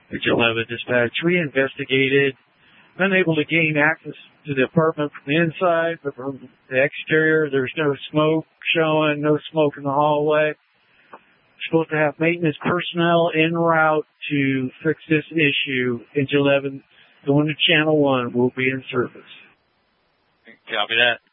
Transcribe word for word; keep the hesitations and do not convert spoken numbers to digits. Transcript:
H eleven dispatch. We investigated, unable to gain access to the apartment from the inside, but from the exterior, there's no smoke showing, no smoke in the hallway. We're supposed to have maintenance personnel en route to fix this issue. H eleven going to channel one will be in service. Copy that.